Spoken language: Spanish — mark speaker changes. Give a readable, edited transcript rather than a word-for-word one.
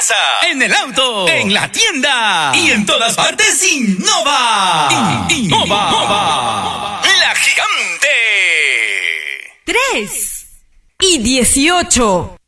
Speaker 1: casa, en el auto, en la tienda y en todas partes. Innova. Innova. La Gigante.
Speaker 2: 3 y 18.